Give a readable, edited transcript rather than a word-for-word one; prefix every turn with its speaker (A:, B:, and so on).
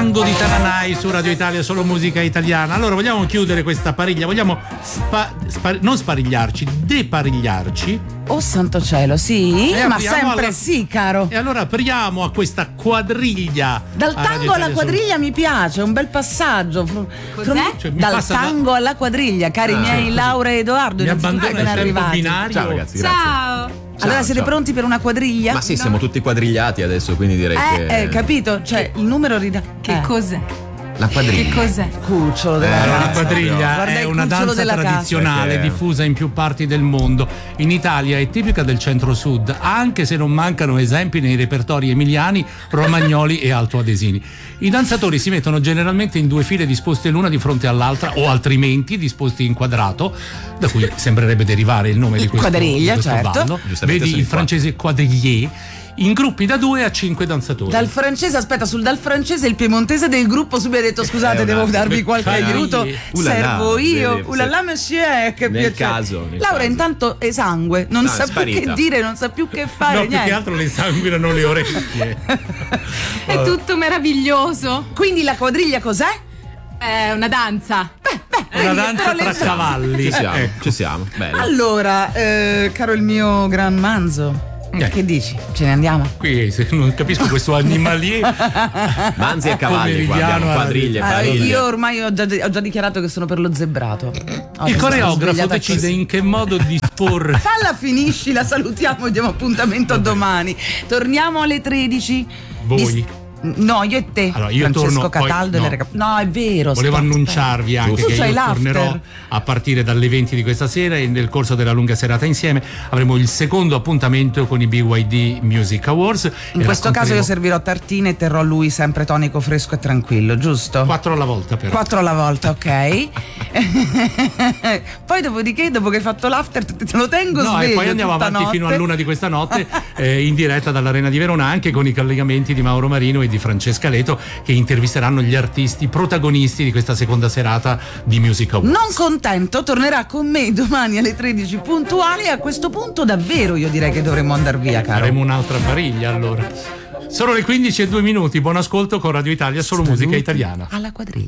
A: Tango di Tananai su Radio Italia, solo musica italiana. Allora vogliamo chiudere questa pariglia, vogliamo non sparigliarci, deparigliarci.
B: Oh santo cielo, sì, ma sempre sì, caro.
A: E allora apriamo a questa quadriglia.
B: Dal tango alla quadriglia mi piace, un bel passaggio.
C: Cos'è?
A: Cioè,
B: Dal tango alla quadriglia, cari miei Laura e Edoardo.
A: Mi abbandona il tempo binario.
D: Ciao ragazzi, grazie.
C: Ciao.
B: Allora siete pronti per una quadriglia?
D: Ma sì, siamo tutti quadrigliati adesso, quindi direi che...
B: capito? Cioè, il numero
C: Che cos'è?
D: La quadriglia.
C: Che cos'è?
B: Cucciolo della
A: La
B: casa.
A: quadriglia
B: Guarda
A: è
B: il
A: una
B: cucciolo
A: danza
B: della casa.
A: tradizionale
D: Perché-
A: diffusa in più parti del mondo. In Italia è tipica del centro-sud, anche se non mancano esempi nei repertori emiliani, romagnoli e altoadesini. I danzatori si mettono generalmente in due file disposte l'una di fronte all'altra o altrimenti disposti in quadrato, da cui sembrerebbe derivare il nome di questo,
B: Quadriglia,
A: di questo
B: certo.
A: ballo.
D: Giustamente
A: Vedi
D: sono
A: il
D: qua.
A: francese quadrille, in gruppi da 2 a 5 danzatori.
B: Dal francese, aspetta, dal francese il piemontese del gruppo subito ha detto scusate, devo darvi qualche
A: Quadrille.
B: aiuto,
D: Ulala,
B: servo io.
D: vedi,
B: Ulala monsieur, che
D: Nel
B: piacere.
D: caso, nel
B: Laura
D: caso.
B: intanto esangue, non
D: No,
B: sa
D: è
B: più
D: sparita.
B: che dire, non sa più che fare,
A: No, più
B: niente.
A: che altro le sanguinano le orecchie.
C: È tutto meraviglioso.
B: Quindi la quadriglia cos'è?
C: È una danza.
A: Una danza tra cavalli.
D: Ci siamo,
A: Ecco.
D: ci siamo. Bello.
B: Allora, caro il mio gran manzo, che dici? Ce ne andiamo?
A: Qui non capisco questo animalier.
D: Manzi e cavalli, qua abbiamo
A: Pomeridiano,
D: quadriglie,
B: Allora,
D: quadriglie.
B: io ormai ho già dichiarato che sono per lo zebrato.
A: Il coreografo decide in che modo disporre.
B: Falla, finisci, la salutiamo e diamo appuntamento a domani. Torniamo alle 13.
A: Voi.
B: No, io e te.
A: Allora, io
B: Francesco
A: torno poi-
B: Cataldo
A: no.
B: No, è vero.
A: Volevo
B: aspetta,
A: annunciarvi anche
B: Tu
A: che
B: c'hai
A: io
B: l'after.
A: tornerò a partire dalle 20 di questa sera e nel corso della lunga serata insieme avremo il secondo appuntamento con i BYD Music Awards.
B: In questo caso io servirò tartine e terrò lui sempre tonico, fresco e tranquillo, giusto?
A: 4 alla volta però.
B: 4 alla volta, ok. Poi dopodiché, dopo che hai fatto l'after, te lo tengo
A: No,
B: sveglio
A: e poi andiamo
B: tutta
A: avanti
B: notte.
A: fino all'una di questa notte in diretta dall'Arena di Verona, anche con i collegamenti di Mauro Marino e di Francesca Leto, che intervisteranno gli artisti protagonisti di questa seconda serata di Music Awards.
B: Non contento, tornerà con me domani alle 13 puntuali e a questo punto davvero io direi che dovremmo andare via, caro.
A: Faremo un'altra pariglia allora. Sono le 15:02, buon ascolto con Radio Italia, solo musica italiana.
B: Alla quadriglia.